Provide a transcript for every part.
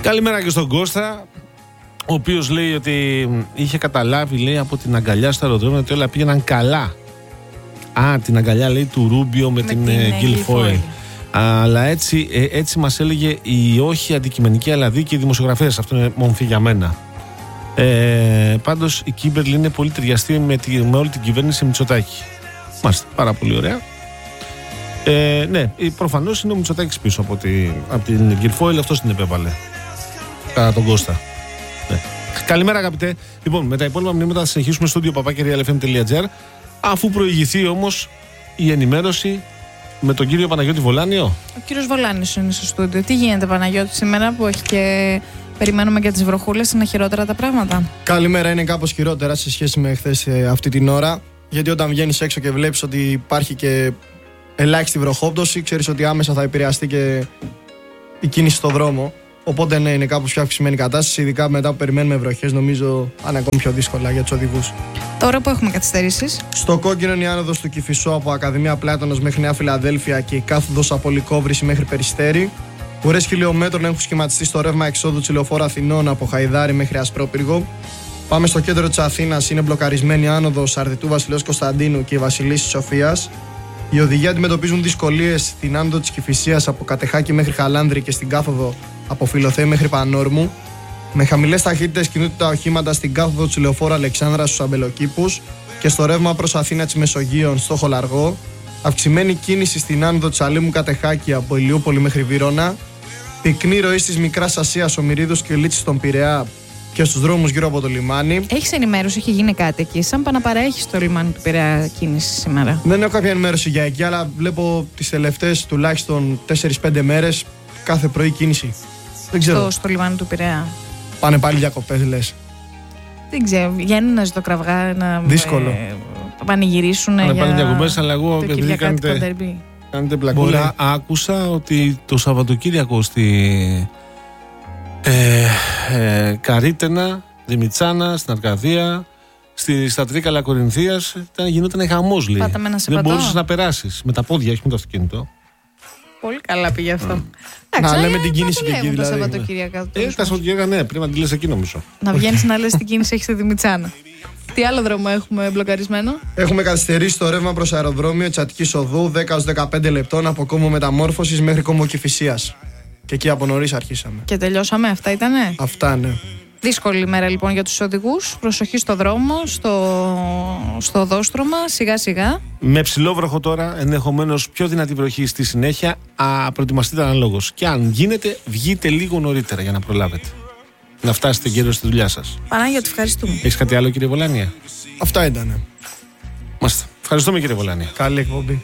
Καλημέρα και στον Κώστα, ο οποίος λέει ότι είχε καταλάβει, λέει, από την αγκαλιά στο αεροδρόμιο ότι όλα πήγαιναν καλά. Την αγκαλιά, λέει, του Ρούμπιο με την Γκιλφόιλ. Αλλά έτσι μας έλεγε η όχι αντικειμενική αλλά δίκαιη δημοσιογραφία. Αυτό είναι μομφή για μένα. Πάντως η Κίμπερλι είναι πολύ ταιριαστή με όλη την κυβέρνηση Μητσοτάκη. Μάλιστα, πάρα πολύ ωραία. Ναι, προφανώς είναι ο Μητσοτάκης πίσω από την Γκιλφόιλ, αυτός την επέβαλε. Κατά τον Κώστα. Ναι. Καλημέρα, αγαπητέ. Λοιπόν, με τα υπόλοιπα μηνύματα θα συνεχίσουμε στο studio@realfm.gr, αφού προηγηθεί όμως η ενημέρωση με τον κύριο Παναγιώτη Βολάνιο. Ο κύριος Βολάνιος είναι στο στούντιο. Τι γίνεται, Παναγιώτη, σήμερα που έχει και περιμένουμε για τις βροχούλες? Είναι χειρότερα τα πράγματα? Καλημέρα, είναι κάπως χειρότερα σε σχέση με χθες αυτή την ώρα. Γιατί όταν βγαίνεις έξω και βλέπεις ότι υπάρχει και ελάχιστη βροχόπτωση, ξέρεις ότι άμεσα θα επηρεαστεί και η κίνηση στον δρόμο. Οπότε ναι, είναι κάπως πιο αυξημένη η κατάσταση, ειδικά μετά που περιμένουμε βροχές. Νομίζω είναι ακόμη πιο δύσκολα για τους οδηγούς. Τώρα που έχουμε καθυστερήσεις. Στο κόκκινο είναι η άνοδος του Κηφισό από Ακαδημία Πλάτωνας μέχρι Νέα Φιλαδέλφια και η κάθοδος από Λυκόβρηση μέχρι Περιστέρι. Ουρές χιλιόμετρων έχουν σχηματιστεί στο ρεύμα εξόδου της Λεωφόρου Αθηνών από Χαϊδάρι μέχρι Ασπρόπυργο. Πάμε στο κέντρο της Αθήνας, είναι μπλοκαρισμένη άνοδος Αρδιτού Βασιλέως Κωνσταντίνου και η Βασιλίσσης Σοφίας. Οι οδηγοί αντιμετωπίζουν δυσκολίες στην άνοδο της Κηφισίας από Κατεχάκη μέχρι Χαλάνδρη και στην κάθοδο από Φιλοθέη μέχρι Πανόρμου. Με χαμηλές ταχύτητες κινούνται τα οχήματα στην κάθοδο της Λεωφόρου Αλεξάνδρας στους Αμπελοκήπους και στο ρεύμα προς Αθήνα της Μεσογείων στο Χολαργό. Αυξημένη κίνηση στην άνοδο της Αλήμου Κατεχάκη από Ηλιούπολη μέχρι Βύρωνα. Πυκνή ροή της Μικράς Ασίας, Ομηρίδους και Λίτσης στον Πειραιά και στους δρόμους γύρω από το λιμάνι. Έχεις ενημέρωση, έχει γίνει κάτι εκεί? Σαν παραέχει στο λιμάνι του Πειραιά κίνηση σήμερα? Δεν έχω κάποια ενημέρωση για εκεί, αλλά βλέπω τις τελευταίες τουλάχιστον 4-5 μέρες κάθε πρωί κίνηση. Δεν ξέρω. Στο λιμάνι του Πειραιά. Πάνε πάλι διακοπές, λες? Δεν ξέρω. Βγαίνουν να ζητοκραυγά, να πανηγυρίσουν. Πάνε πάλι διακοπές, αλλά εγώ επειδή κάνετε πλακούλα, άκουσα ότι το Σαββατοκύριακο στη Καρύτενα, Δημητσάνα, στην Αρκαδία, στα Τρίκαλα Κορινθίας γινόταν χαμός, λέει. Δεν μπορούσες να περάσεις με τα πόδια, όχι με το αυτοκίνητο. Πολύ καλά πήγε αυτό. Να λέμε την κίνηση και εκεί, δηλαδή. Τα Σαββατοκύριακα. Τα Σαββατοκύριακα, ναι, πρέπει να τη λες εκεί, νομίζω. Να βγαίνεις να λες την κίνηση έχει στη Δημητσάνα. Τι άλλο δρόμο έχουμε μπλοκαρισμένο? Έχουμε καθυστερήσει το ρεύμα προς αεροδρόμιο της Αττικής Οδού 10-15 λεπτών από Κόμμο Μεταμόρφωσης μέχρι Κόμμο Κηφισίας. Και εκεί από νωρίς αρχίσαμε. Και τελειώσαμε, αυτά ήτανε? Αυτά, ναι. Δύσκολη ημέρα λοιπόν για τους οδηγούς. Προσοχή στο δρόμο, στο οδόστρωμα, σιγά σιγά. Με ψηλό βροχό τώρα, ενδεχομένως πιο δυνατή βροχή στη συνέχεια. Προετοιμαστείτε αναλόγως. Και αν γίνεται, βγείτε λίγο νωρίτερα για να προλάβετε. Να φτάσετε γύρω στη δουλειά σας. Πανάγια, ευχαριστούμε. Έχεις κάτι άλλο, κύριε Βολάνια? Αυτά ήτανε. Μάλιστα. Ευχαριστούμε, κύριε Βολάνια. Καλή εκπομπή.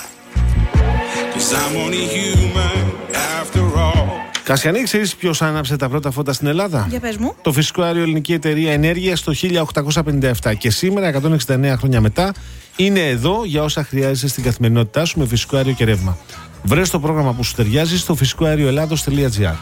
Κασιανή, ξέρεις ποιος άναψε τα πρώτα φώτα στην Ελλάδα? Για πες μου. Το φυσικό αέριο Ελληνική Εταιρεία Ενέργειας το 1857. Και σήμερα, 169 χρόνια μετά, είναι εδώ για όσα χρειάζεσαι στην καθημερινότητά σου με φυσικό αέριο και ρεύμα. Βρες το πρόγραμμα που σου ταιριάζει στο φυσικοαερioελλάδος.gr.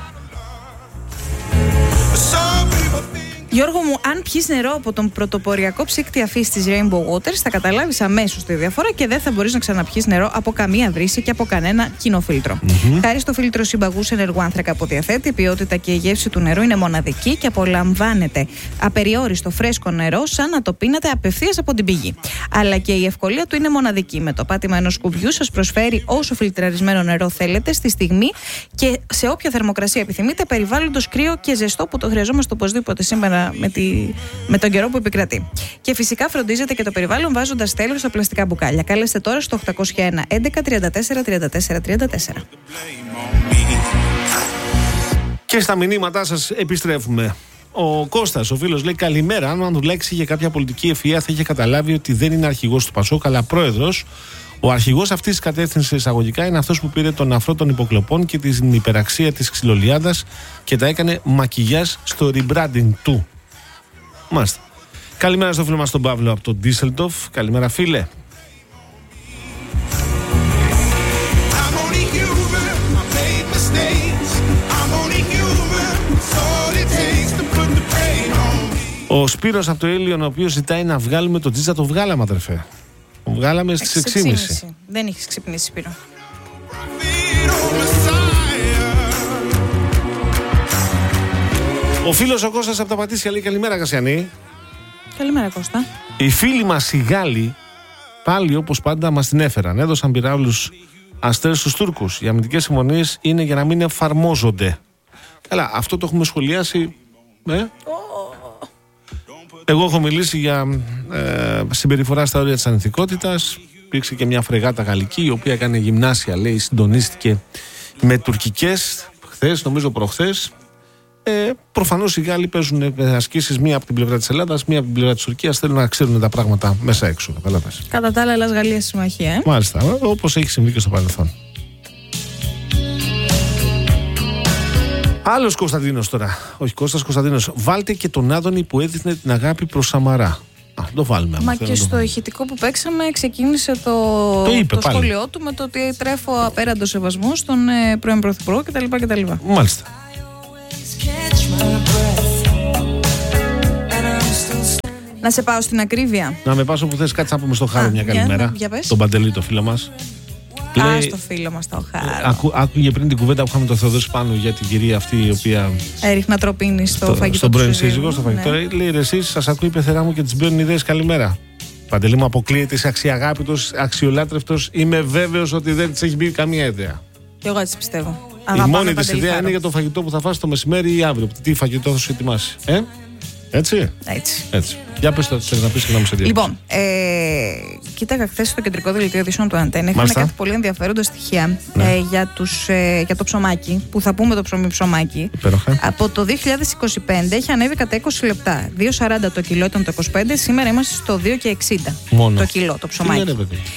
Γιώργο μου, αν πιεις νερό από τον πρωτοποριακό ψύκτη αφής της Rainbow Waters, θα καταλάβεις αμέσως τη διαφορά και δεν θα μπορείς να ξαναπιείς νερό από καμία βρύση και από κανένα κοινό φίλτρο. Χάρη στο φίλτρο συμπαγούς ενεργού άνθρακα που διαθέτει, η ποιότητα και η γεύση του νερού είναι μοναδική και απολαμβάνεται απεριόριστο φρέσκο νερό, σαν να το πίνατε απευθείας από την πηγή. Αλλά και η ευκολία του είναι μοναδική. Με το πάτημα ενός κουμπιού σας προσφέρει όσο φιλτραρισμένο νερό θέλετε στη στιγμή και σε όποια θερμοκρασία επιθυμείτε, περιβάλλοντος κρύο και ζεστό που το χρειαζόμαστε οπωσδήποτε σήμερα με τον καιρό που επικρατεί. Και φυσικά φροντίζετε και το περιβάλλον βάζοντας τέλος στα πλαστικά μπουκάλια. Κάλεστε τώρα στο 801 11 34 34 34. Και στα μηνύματά σας επιστρέφουμε. Ο Κώστας, ο φίλος, λέει καλημέρα. Αν ο Ανδρουλάκης είχε κάποια πολιτική ευφυΐα, θα είχε καταλάβει ότι δεν είναι αρχηγός του Πασόκ, αλλά πρόεδρος. Ο αρχηγός αυτής της κατεύθυνσης εισαγωγικά είναι αυτός που πήρε τον αφρό των υποκλοπών και την υπεραξία της ξυλολιάδας και τα έκανε μακιγιάζ στο rebranding του. Μάλιστα. Καλημέρα στο φίλο μας τον Παύλο από τον Ντίσσελντοφ. Καλημέρα, φίλε. Ο Σπύρος από το Έλιον, ο οποίος ζητάει να βγάλουμε το Τζίτζα, το βγάλαμε, αδερφέ. Το βγάλαμε στις 6.30. Δεν έχεις ξυπνήσει, Σπύρο. Ο φίλος ο Κώστας από τα Πατήσια λέει καλημέρα, Κασιανή. Καλημέρα, Κώστα. Οι φίλοι μας οι Γάλλοι πάλι όπως πάντα μας την έφεραν. Έδωσαν πυράβλους αστέρες στους Τούρκους. Οι αμυντικές συμφωνίες είναι για να μην εφαρμόζονται. Καλά, αυτό το έχουμε σχολιάσει. Εγώ έχω μιλήσει για συμπεριφορά στα όρια της ανηθικότητας. Υπήρξε και μια φρεγάτα γαλλική η οποία έκανε γυμνάσια, λέει, συντονίστηκε με τουρκικές χθες, νομίζω προχθές. Προφανώς οι Γάλλοι παίζουν ασκήσεις μία από την πλευρά της Ελλάδας, μία από την πλευρά της Τουρκίας. Θέλουν να ξέρουν τα πράγματα μέσα έξω. Καταλάβες. Κατά τα άλλα, Ελλάς-Γαλλία συμμαχία. Μάλιστα, όπως έχει συμβεί και στο παρελθόν. Άλλος Κωνσταντίνος τώρα. Όχι, Κώστας Κωνσταντίνος. Βάλτε και τον Άδωνη που έδειχνε την αγάπη προς Σαμαρά. Το βάλουμε. Μα και στο ηχητικό που παίξαμε ξεκίνησε το σχόλιο του με το ότι τρέφω απέραντο σεβασμό στον πρώην Πρωθυπουργό κτλ. Μάλιστα. Να σε πάω στην ακρίβεια. Να με πας όπου θες, κάτσε να πούμε στο Χάρο μια καλημέρα. Τον Παντελή, το φίλο μας. Λέει, στο φίλο μας το Χάρο. Άκουγε πριν την κουβέντα που είχαμε το Θεοδόση πάνω για την κυρία αυτή η οποία έριχνα τροπίνη στο φαγητό. Στον πρώην σύζυγο, στο φαγητό. Ναι. Λέει, εσείς σας ακούει η πεθερά μου και τις μπαίνουν ιδέες. Καλημέρα. Παντελή μου, αποκλείεται, είσαι αξιαγάπητος, αξιολάτρευτος. Είμαι βέβαιος ότι δεν της έχει μπει καμία ιδέα. Και εγώ έτσι πιστεύω. Η μόνη της ιδέα είναι για το φαγητό που θα φας το μεσημέρι ή αύριο. Τι φαγητό θα σου ετοιμάσει. Έτσι. Για πες το, θέλεις να πεις και να μου σε διαβάσει. Λοιπόν, κοίταγα χθες στο κεντρικό δελτίο ειδήσεων του Αντένα. Είχαμε κάτι πολύ ενδιαφέροντα στοιχεία για το ψωμάκι, που θα πούμε το ψωμάκι. Υπέροχα. Από το 2025 έχει ανέβει κατά 20 λεπτά. 2,40 το κιλό ήταν το 25, σήμερα είμαστε στο 2,60 το κιλό το ψωμάκι.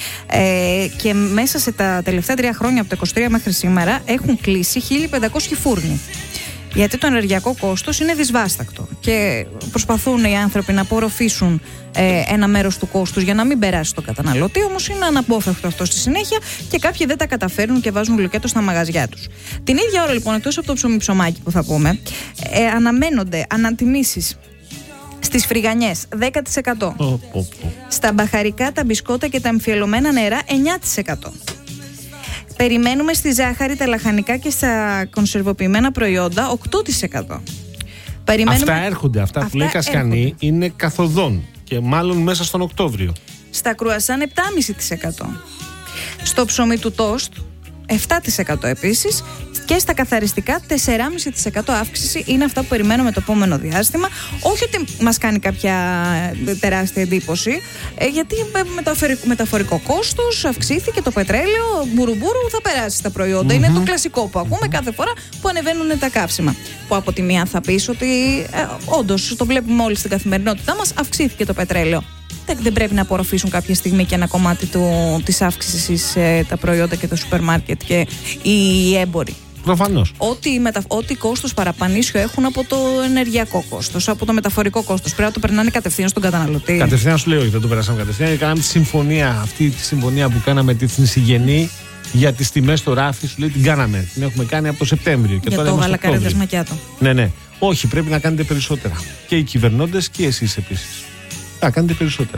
Και μέσα σε τα τελευταία 3 χρόνια, από το 23 μέχρι σήμερα, έχουν κλείσει 1.500 φούρνοι. Γιατί το ενεργειακό κόστος είναι δυσβάστακτο και προσπαθούν οι άνθρωποι να απορροφήσουν ένα μέρος του κόστους για να μην περάσει στον καταναλωτή, όμως είναι αναπόφευκτο αυτό στη συνέχεια και κάποιοι δεν τα καταφέρνουν και βάζουν λουκέτο στα μαγαζιά τους. Την ίδια ώρα λοιπόν, εκτός από το ψωμάκι που θα πούμε, αναμένονται ανατιμήσεις στις φρυγανιές 10%, στα μπαχαρικά, τα μπισκότα και τα εμφιαλωμένα νερά 9%. Περιμένουμε στη ζάχαρη, τα λαχανικά και στα κονσερβοποιημένα προϊόντα 8%. Αυτά έρχονται, αυτά που λέει Κασιανή είναι καθοδόν και μάλλον μέσα στον Οκτώβριο. Στα κρουασάν 7,5%. Στο ψωμί του τόστ 7% επίσης και στα καθαριστικά 4,5% αύξηση είναι αυτά που περιμένουμε το επόμενο διάστημα. Όχι ότι μας κάνει κάποια τεράστια εντύπωση, γιατί μεταφορικό κόστος αυξήθηκε, το πετρέλαιο μπουρουμπουρου θα περάσει στα προϊόντα. Είναι το κλασικό που ακούμε κάθε φορά που ανεβαίνουν τα καύσιμα. Που από τη μία θα πεις ότι όντως το βλέπουμε όλοι στην καθημερινότητά μας, αυξήθηκε το πετρέλαιο. Δεν πρέπει να απορροφήσουν κάποια στιγμή και ένα κομμάτι της αύξησης τα προϊόντα και το σούπερ μάρκετ και οι έμποροι. Προφανώς. Ό,τι κόστος παραπανίσιο έχουν από το ενεργειακό κόστος, από το μεταφορικό κόστος. Πρέπει να το περνάνε κατευθείαν στον καταναλωτή. Κατευθείαν σου λέω, όχι, δεν το περάσαμε κατευθείαν. Κάναμε τη συμφωνία, αυτή τη συμφωνία που κάναμε την συγγενή για τις τιμές στο ράφι, σου λέει την κάναμε. Την έχουμε κάνει από το Σεπτέμβριο. Και για τώρα το γαλακαρίδες μακιάτο. Ναι. Όχι, πρέπει να κάνετε περισσότερα. Και οι κυβερνώντες και εσείς επίσης. Θα κάνετε περισσότερα.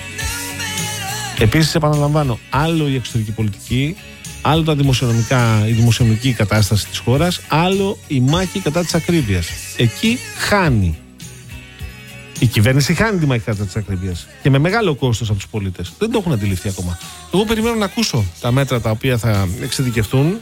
Επίσης, επαναλαμβάνω, άλλο η εξωτερική πολιτική, άλλο η δημοσιονομική κατάσταση της χώρας, άλλο η μάχη κατά της ακρίβειας. Εκεί χάνει. Η κυβέρνηση χάνει τη μάχη κατά της ακρίβειας. Και με μεγάλο κόστος από τους πολίτες. Δεν το έχουν αντιληφθεί ακόμα. Εγώ περιμένω να ακούσω τα μέτρα τα οποία θα εξειδικευτούν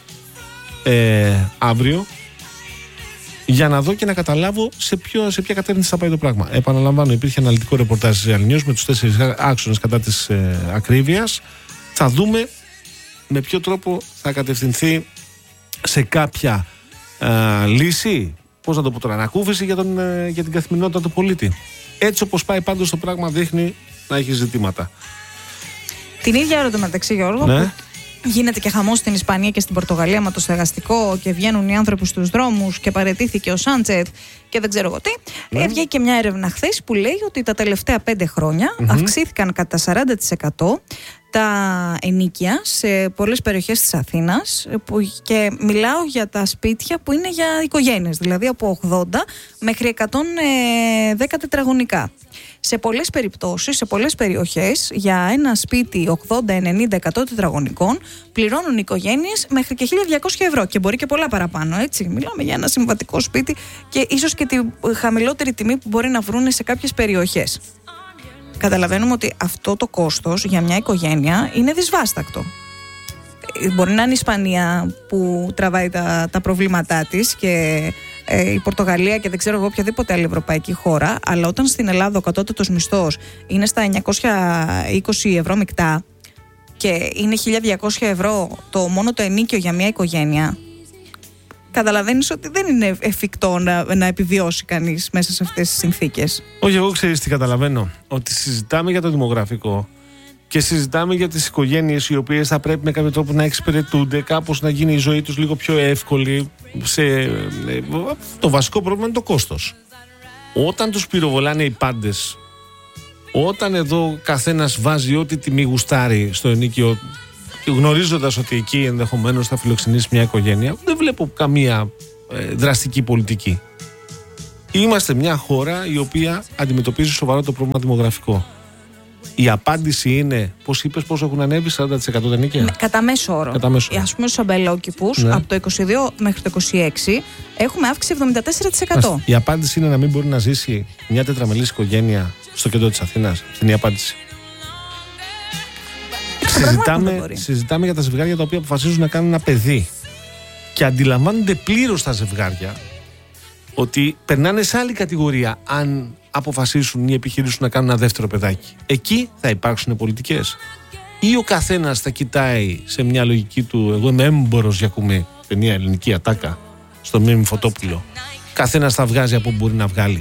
αύριο, για να δω και να καταλάβω σε ποια κατεύθυνση θα πάει το πράγμα. Επαναλαμβάνω, υπήρχε αναλυτικό ρεπορτάζ της Real News με τους 4 άξονες κατά της ακρίβειας. Θα δούμε με ποιο τρόπο θα κατευθυνθεί σε κάποια λύση, πώς να το πω τώρα, ανακούφιση για την καθημερινότητα του πολίτη. Έτσι όπως πάει πάντως το πράγμα δείχνει να έχει ζητήματα. Την ίδια ώρα το μεταξύ, Γιώργο, ναι. Γίνεται και χαμός στην Ισπανία και στην Πορτογαλία με το στεγαστικό και βγαίνουν οι άνθρωποι στους δρόμους και παραιτήθηκε ο Σάντσεθ και δεν ξέρω εγώ τι. Έβγαινε και μια έρευνα χθες που λέει ότι τα τελευταία 5 χρόνια αυξήθηκαν κατά 40% τα ενοίκια σε πολλές περιοχές της Αθήνας, και μιλάω για τα σπίτια που είναι για οικογένειες, δηλαδή από 80 μέχρι 110 τετραγωνικά. Σε πολλές περιπτώσεις, σε πολλές περιοχές, για ένα σπίτι 80, 90, 100 τετραγωνικών πληρώνουν οι οικογένειες μέχρι και 1.200 ευρώ και μπορεί και πολλά παραπάνω, έτσι. Μιλάμε για ένα συμβατικό σπίτι και ίσως και τη χαμηλότερη τιμή που μπορεί να βρουν σε κάποιες περιοχές. Καταλαβαίνουμε ότι αυτό το κόστος για μια οικογένεια είναι δυσβάστακτο. Μπορεί να είναι η Ισπανία που τραβάει τα προβλήματά της και η Πορτογαλία και δεν ξέρω εγώ οποιαδήποτε άλλη ευρωπαϊκή χώρα, αλλά όταν στην Ελλάδα ο κατώτατος μισθός είναι στα 920 ευρώ μεικτά και είναι 1.200 ευρώ μόνο το ενίκιο για μια οικογένεια, καταλαβαίνεις ότι δεν είναι εφικτό να επιβιώσει κανείς μέσα σε αυτές τις συνθήκες. Όχι, εγώ ξέρεις τι καταλαβαίνω. Ότι συζητάμε για το δημογραφικό και συζητάμε για τις οικογένειες οι οποίες θα πρέπει με κάποιο τρόπο να εξυπηρετούνται, κάπως να γίνει η ζωή τους λίγο πιο εύκολη. Το βασικό πρόβλημα είναι το κόστος. Όταν τους πυροβολάνε οι πάντες, όταν εδώ καθένας βάζει ό,τι τιμή γουστάρει στο ενοίκιο, γνωρίζοντας ότι εκεί ενδεχομένως θα φιλοξενήσει μια οικογένεια, δεν βλέπω καμία δραστική πολιτική. Είμαστε μια χώρα η οποία αντιμετωπίζει σοβαρό το πρόβλημα δημογραφικό. Η απάντηση είναι, πώς είπες, πόσο έχουν ανέβει, 40% τα ενοίκια? Κατά μέσο όρο. Ας πούμε στους αμπελόκηπους, από το 22 μέχρι το 26 έχουμε αύξηση 74%. Η απάντηση είναι να μην μπορεί να ζήσει μια τετραμελής οικογένεια στο κέντρο της Αθήνας. Αυτή είναι η απάντηση. Συζητάμε για τα ζευγάρια τα οποία αποφασίζουν να κάνουν ένα παιδί και αντιλαμβάνονται πλήρως τα ζευγάρια ότι περνάνε σε άλλη κατηγορία αν αποφασίσουν ή επιχειρήσουν να κάνουν ένα δεύτερο παιδάκι. Εκεί θα υπάρξουν πολιτικές. Ή ο καθένας θα κοιτάει σε μια λογική του, εγώ είμαι έμπορος για κουμί, ταινία ελληνική ατάκα, στο Μίμη Φωτόπουλο. Καθένας θα βγάζει από όπου μπορεί να βγάλει.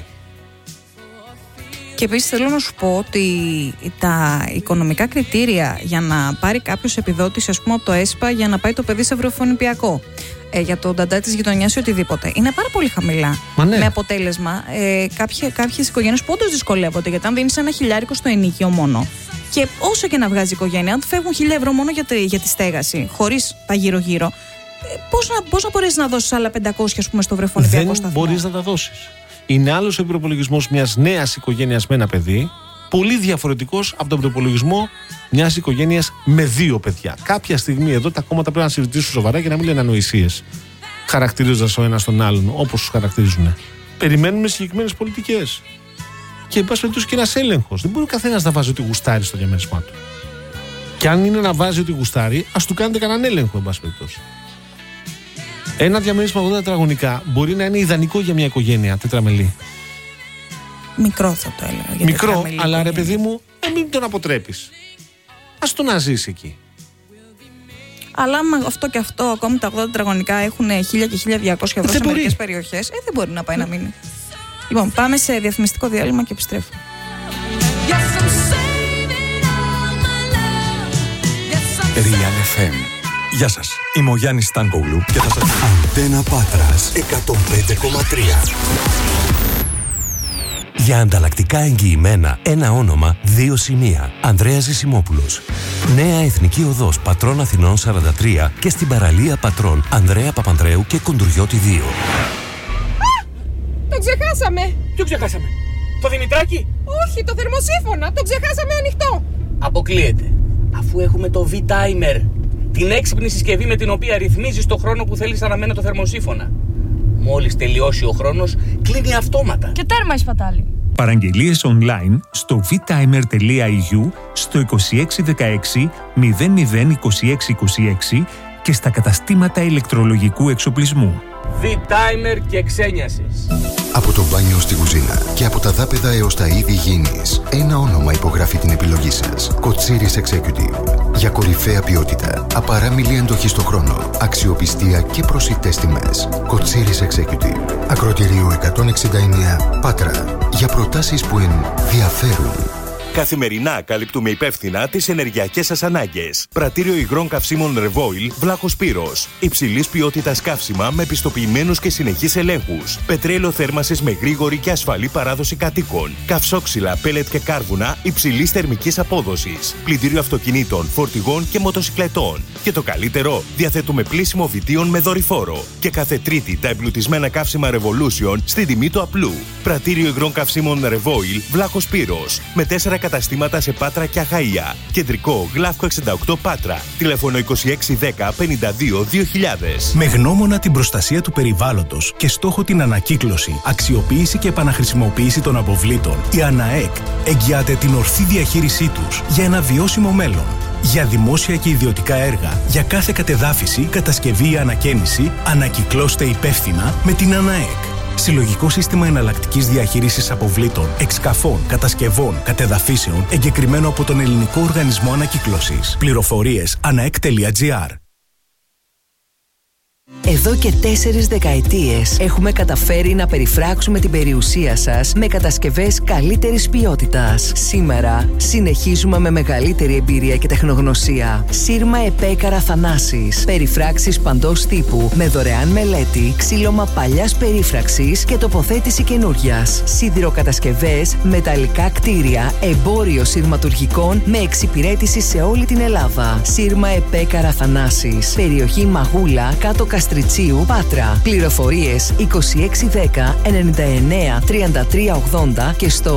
Και επίσης θέλω να σου πω ότι τα οικονομικά κριτήρια για να πάρει κάποιος επιδότηση, ας πούμε από το ΕΣΠΑ, για να πάει το παιδί σε ευρωφωνηπιακό, για το νταντά της γειτονιάς ή οτιδήποτε, είναι πάρα πολύ χαμηλά. Ναι. Με αποτέλεσμα κάποιες οικογένειες που όντως δυσκολεύονται, γιατί αν δίνεις 1.000 στο ενοίκιο μόνο, και όσο και να βγάζει η οικογένεια, αν φεύγουν 1.000 ευρώ μόνο για τη στέγαση, χωρίς τα γύρω-γύρω, πώς να μπορείς να δώσεις άλλα 500, ας πούμε, στο ευρωφωνηπιακό σταθμό? Δεν μπορείς να τα δώσεις. Είναι άλλος ο προπολογισμός μιας νέας οικογένειας με ένα παιδί, πολύ διαφορετικός από τον προπολογισμό μιας οικογένειας με 2 παιδιά. Κάποια στιγμή εδώ τα κόμματα πρέπει να συζητήσουν σοβαρά και να μην λένε ανοησίες, χαρακτηρίζοντας ο ένας τον άλλον όπως τους χαρακτηρίζουν. Περιμένουμε συγκεκριμένες πολιτικές. Και εν πάση περιπτώσει και ένας έλεγχος. Δεν μπορεί ο καθένας να βάζει ό,τι γουστάρει στο διαμέρισμά του. Και αν είναι να βάζει ό,τι γουστάρει, ας του κάνετε κανέναν έλεγχο, εν πάση περιπτώσει. Ένα διαμέρισμα 80 τετραγωνικά μπορεί να είναι ιδανικό για μια οικογένεια τετραμελή. Μικρό θα το έλεγα. Μικρό, αλλά ρε παιδί μου, μην τον αποτρέπεις. Ας το να ζήσει εκεί. Αλλά άμα αυτό και αυτό, ακόμη τα 80 τετραγωνικά έχουν 1.000 και 1.200 ευρώ σε μερικές περιοχές, δεν μπορεί να πάει να μείνει. Λοιπόν, πάμε σε διαφημιστικό διάλειμμα και επιστρέφουμε. Real FM. Γεια σας, είμαι ο Γιάννης Στάνκογλου και θα σας... Αντένα Πάτρας 105,3. Για ανταλλακτικά εγγυημένα, ένα όνομα, 2 σημεία. Ανδρέας Ζησιμόπουλος. Νέα Εθνική Οδός Πατρών Αθηνών 43 και στην παραλία Πατρών Ανδρέα Παπανδρέου και Κοντουριώτη 2. Το ξεχάσαμε! Ποιο ξεχάσαμε? Το Δημητράκι? Όχι, το θερμοσύφωνα! Το ξεχάσαμε ανοιχτό! Αποκλείεται. Αφού έχουμε το V-Timer, την έξυπνη συσκευή με την οποία ρυθμίζεις το χρόνο που θέλεις αναμένει το θερμοσύφωνα. Μόλις τελειώσει ο χρόνος, κλείνει αυτόματα. Και τέρμα η σπατάλη. Παραγγελίες online στο vtimer.eu, στο 2616 002626 και στα καταστήματα ηλεκτρολογικού εξοπλισμού. V-Timer και ξένιασης. Από το μπάνιο στη κουζίνα και από τα δάπεδα έως τα είδη γήινης, ένα όνομα υπογράφει την επιλογή σας. Κοτσίρις Executive. Για κορυφαία ποιότητα, απαράμιλη εντοχή στο χρόνο, αξιοπιστία και προσιτές τιμές. Κοτσίρις Executive. Ακροτηρίου 169 Πάτρα. Για προτάσεις που ενδιαφέρουν. Καθημερινά καλύπτουμε υπεύθυνα τις ενεργειακές σας ανάγκες. Πρατήριο υγρών καυσίμων Revoil, Βλάχος Πύρος. Υψηλής ποιότητας καύσιμα με πιστοποιημένους και συνεχείς ελέγχους. Πετρέλαιο θέρμανσης με γρήγορη και ασφαλή παράδοση κατοίκων. Καυσόξυλα, πέλετ και κάρβουνα υψηλής θερμικής απόδοσης. Πλυντήριο αυτοκινήτων, φορτηγών και μοτοσικλετών. Και το καλύτερο, διαθέτουμε πλύσιμο βιτίων με δορυφόρο. Και κάθε Τρίτη τα εμπλουτισμένα καύσιμα Revolution στην τιμή του απλού. Πρατήριο υγρών καυσίμων Revoil, Βλάχος Πύρος. Με 4 καταστήματα σε Πάτρα και Αχαΐα. Κεντρικό, Γλαύκο 68 Πάτρα. Τηλέφωνο 2610 52 2000. Με γνώμονα την προστασία του περιβάλλοντος και στόχο την ανακύκλωση, αξιοποίηση και επαναχρησιμοποίηση των αποβλήτων, η ΑΝΑΕΚ εγγυάται την ορθή διαχείρισή τους για ένα βιώσιμο μέλλον. Για δημόσια και ιδιωτικά έργα, για κάθε κατεδάφιση, κατασκευή ή ανακαίνιση, ανακυκλώστε υπεύθυνα με την ΑΝΑΕΚ. Συλλογικό σύστημα εναλλακτικής διαχείρισης αποβλήτων, εξκαφών, κατασκευών, κατεδαφίσεων, εγκεκριμένο από τον Ελληνικό Οργανισμό Ανακύκλωσης. Πληροφορίες anaek.gr. Εδώ και 4 δεκαετίες έχουμε καταφέρει να περιφράξουμε την περιουσία σας με κατασκευές καλύτερης ποιότητας. Σήμερα συνεχίζουμε με μεγαλύτερη εμπειρία και τεχνογνωσία. Σύρμα ΕΠΕ Καραθανάσης. Περιφράξεις παντός τύπου με δωρεάν μελέτη, ξύλωμα παλιάς περίφραξης και τοποθέτηση καινούριας. Σιδηροκατασκευές, μεταλλικά κτίρια, εμπόριο σειρματουργικών με εξυπηρέτηση σε όλη την Ελλάδα. Σύρμα ΕΠΕ Καραθανάσης. Περιοχή Μαγούλα, κάτω Καστριτσίου, Πάτρα. Πληροφορίες 2610 99 33 80 και στο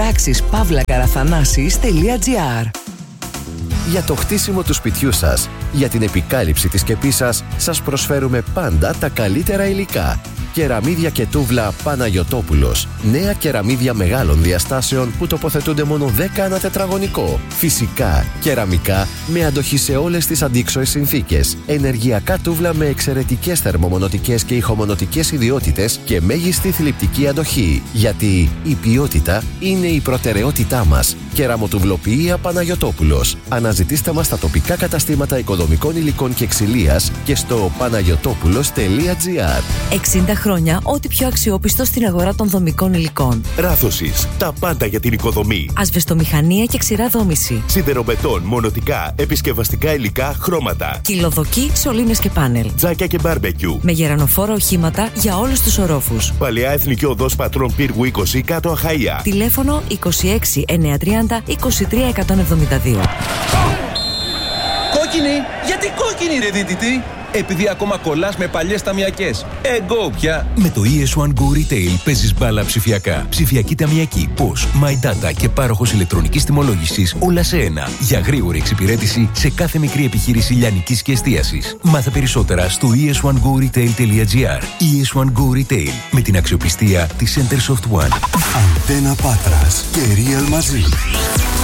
περιφράξεις-καραθανάσης.gr. Για το χτίσιμο του σπιτιού σας, για την επικάλυψη της σκεπής σας, σας προσφέρουμε πάντα τα καλύτερα υλικά. Κεραμίδια και τούβλα Παναγιωτόπουλος. Νέα κεραμίδια μεγάλων διαστάσεων που τοποθετούνται μόνο 10 ανά τετραγωνικό. Φυσικά, κεραμικά με αντοχή σε όλες τις αντίξωες συνθήκες. Ενεργειακά τούβλα με εξαιρετικές θερμομονωτικές και ηχομονωτικές ιδιότητες και μέγιστη θλιπτική αντοχή. Γιατί η ποιότητα είναι η προτεραιότητά μας. Κεραμοτουβλοποιία Παναγιωτόπουλος. Αναζητήστε μας στα τοπικά καταστήματα οικοδομικών υλικών και ξυλίας και στο panagiotopulos.gr. 60 χρόνια, ό,τι πιο αξιόπιστο στην αγορά των δομικών υλικών. Ράθωσης, τα πάντα για την οικοδομή. Ασβεστομηχανία και ξηρά δόμηση. Σιδεροβετόν, μονοτικά, επισκευαστικά υλικά, χρώματα. Κυλοδοκή, σωλήνες και πάνελ. Τζάκια και μπάρμπεκιου. Με γερανοφόρα οχήματα για όλους τους ορόφους. Παλαιά Εθνική Οδός Πατρών Πύργου 20 κάτω Αχαΐα. Τηλέφωνο 26 930 23 172. Κόκκινη! Γιατί κόκκινη ρε δίτητη! Επειδή ακόμα κολλάς με παλιές ταμιακές. Εγώ πια! Με το ES1 Go Retail παίζεις μπάλα ψηφιακά. Ψηφιακή ταμιακή, POS, My Data και πάροχος ηλεκτρονικής τιμολόγησης όλα σε ένα. Για γρήγορη εξυπηρέτηση σε κάθε μικρή επιχείρηση λιανικής και εστίασης. Μάθε περισσότερα στο es1goretail.gr. ES1 Go Retail με την αξιοπιστία της Centersoft One. Αντένα Πάτρας και Real μαζί.